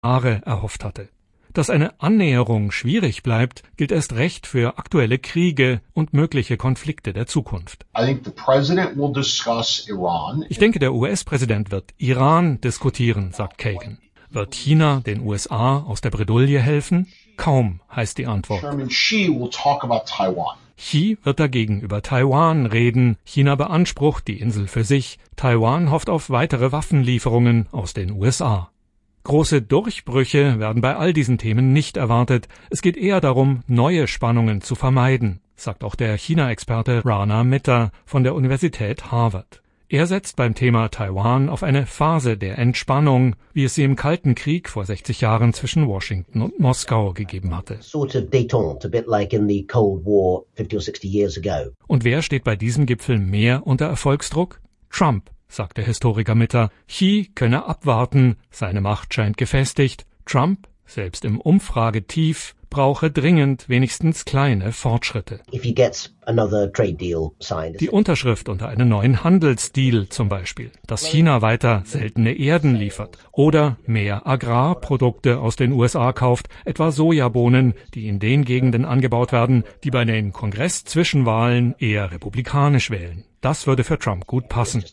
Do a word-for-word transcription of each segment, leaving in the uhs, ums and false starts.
Jahre erhofft hatte. Dass eine Annäherung schwierig bleibt, gilt erst recht für aktuelle Kriege und mögliche Konflikte der Zukunft. Ich denke, der U S-Präsident wird Iran diskutieren, sagt Kagan. Wird China den U S A aus der Bredouille helfen? Kaum, heißt die Antwort. Xi wird dagegen über Taiwan reden. China beansprucht die Insel für sich. Taiwan hofft auf weitere Waffenlieferungen aus den U S A. Große Durchbrüche werden bei all diesen Themen nicht erwartet. Es geht eher darum, neue Spannungen zu vermeiden, sagt auch der China-Experte Rana Mitter von der Universität Harvard. Er setzt beim Thema Taiwan auf eine Phase der Entspannung, wie es sie im Kalten Krieg vor sechzig Jahren zwischen Washington und Moskau gegeben hatte. Und wer steht bei diesem Gipfel mehr unter Erfolgsdruck? Trump, sagt der Historiker Mitter. Xi könne abwarten, seine Macht scheint gefestigt. Trump, selbst im Umfragetief, brauche dringend wenigstens kleine Fortschritte. Die Unterschrift unter einen neuen Handelsdeal zum Beispiel, dass China weiter seltene Erden liefert oder mehr Agrarprodukte aus den U S A kauft, etwa Sojabohnen, die in den Gegenden angebaut werden, die bei den Kongress-Zwischenwahlen eher republikanisch wählen. Das würde für Trump gut passen.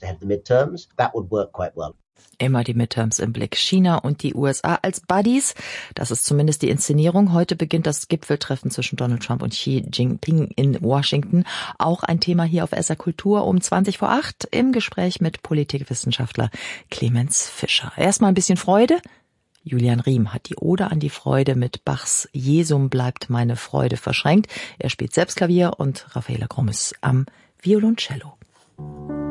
Immer die Midterms im Blick. China und die U S A als Buddies. Das ist zumindest die Inszenierung. Heute beginnt das Gipfeltreffen zwischen Donald Trump und Xi Jinping in Washington. Auch ein Thema hier auf S R Kultur um zwanzig vor acht im Gespräch mit Politikwissenschaftler Clemens Fischer. Erstmal ein bisschen Freude. Julian Riem hat die Ode an die Freude mit Bachs Jesum bleibt meine Freude verschränkt. Er spielt selbst Klavier und Raffaela Grummes am Violoncello.